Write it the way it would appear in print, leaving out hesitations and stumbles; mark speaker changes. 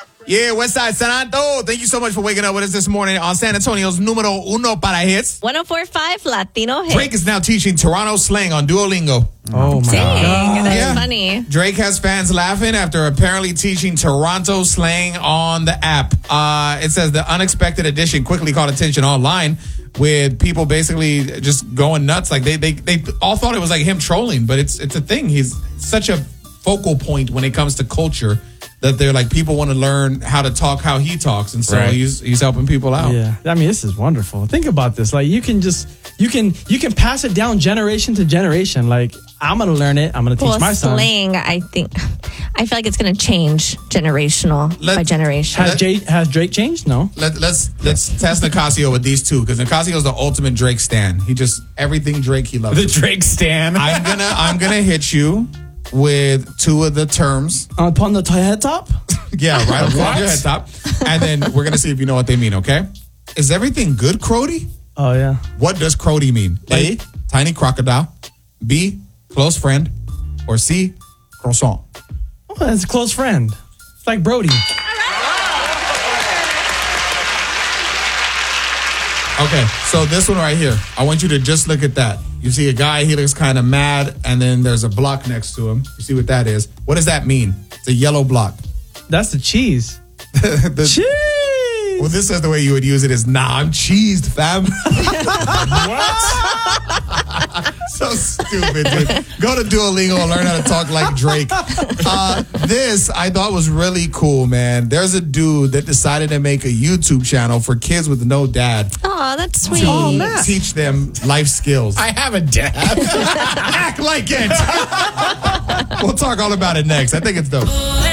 Speaker 1: Yeah, Westside Santo. Thank you so much for waking up with us this morning on San Antonio's Numero Uno para Hits.
Speaker 2: 104.5 Latino Hits.
Speaker 1: Drake is now teaching Toronto slang on Duolingo.
Speaker 3: Oh, my
Speaker 2: Dang,
Speaker 3: God.
Speaker 2: that's funny.
Speaker 1: Drake has fans laughing after apparently teaching Toronto slang on the app. It says the unexpected addition quickly caught attention online with people basically just going nuts. Like they all thought it was like him trolling, but it's a thing. He's such a focal point when it comes to culture that they're like, people want to learn how to talk how he talks, and so he's helping people out.
Speaker 3: Yeah, I mean, this is wonderful. Think about this. Like, you can pass it down generation to generation. Like, I'm gonna learn it. I'm gonna teach my son.
Speaker 2: Slang, I feel like it's gonna change by generation.
Speaker 3: Has Drake changed? No.
Speaker 1: Let's test Nicasio with these two, because Nicasio's the ultimate Drake stan. He just everything Drake he loves.
Speaker 4: The Drake stan.
Speaker 1: I'm gonna hit you with two of the terms.
Speaker 3: Upon the head top?
Speaker 1: Yeah, right upon your head top. And then we're gonna see if you know what they mean, okay? Is everything good, Crody?
Speaker 3: Oh, yeah.
Speaker 1: What does Crody mean? A, tiny crocodile. B, close friend. Or C, croissant.
Speaker 3: Oh, it's a close friend. It's like Brody.
Speaker 1: Okay, so this one right here, I want you to just look at that. You see a guy, he looks kind of mad, and then there's a block next to him. You see what that is? What does that mean? It's a yellow block.
Speaker 3: That's the cheese. Cheese!
Speaker 1: Well, this is the way you would use it is, nah, I'm cheesed, fam. What? So stupid, dude. Go to Duolingo and learn how to talk like Drake. This I thought was really cool, man. There's a dude that decided to make a YouTube channel for kids with no dad.
Speaker 2: Oh, that's sweet.
Speaker 1: To teach them life skills.
Speaker 4: I have a dad.
Speaker 1: Act like it. We'll talk all about it next. I think it's dope.